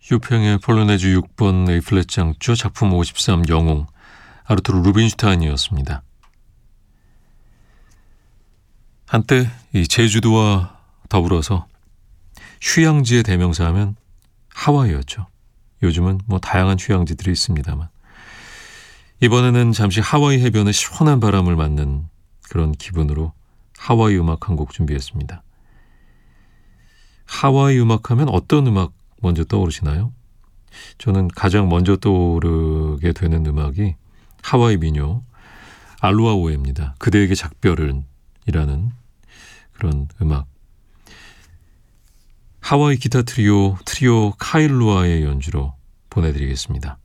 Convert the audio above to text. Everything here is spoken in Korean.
쇼팽의 폴로네즈 6번 A플랫 장조 작품 53 영웅 아르투르 루빈슈타인이었습니다. 한때 이 제주도와 더불어서 휴양지의 대명사 하면 하와이였죠. 요즘은 뭐 다양한 휴양지들이 있습니다만 이번에는 잠시 하와이 해변의 시원한 바람을 맞는 그런 기분으로 하와이 음악 한 곡 준비했습니다. 하와이 음악하면 어떤 음악 먼저 떠오르시나요? 저는 가장 먼저 떠오르게 되는 음악이 하와이 민요 알루아 오에입니다. 그대에게 작별은 이라는 그런 음악. 하와이 기타 트리오 카일루아의 연주로 보내드리겠습니다.